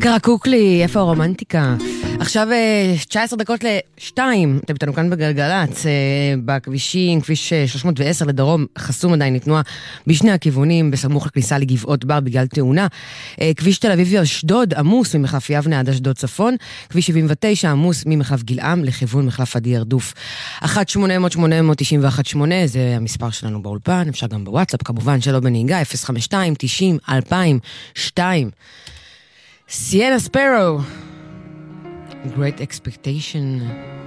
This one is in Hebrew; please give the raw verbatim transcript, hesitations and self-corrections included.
קרקוקלי, איפה הרומנטיקה? עכשיו תשע עשרה דקות לשתיים, אתם איתנו כאן בגלגלץ, בכבישים, כביש שלוש מאות ועשר לדרום, חסום עדיין לתנועה בשני הכיוונים, בסמוך לכניסה לגבעות בר בגלל תאונה. כביש תל אביב ואשדוד עמוס ממחלף יבנה עד אשדוד צפון, כביש שבעים ותשע עמוס ממחלף גלעם לכיוון מחלף עדי ירדוף. אחת שמונה אפס אפס שמונה אפס תשע אחת שמונה, זה המספר שלנו באולפן, אפשר גם בוואטסאפ, כמובן שלא בנהיגה, אפס חמש שתיים תשעים אלפיים ושתיים. Sienna Sparrow, Great Expectation.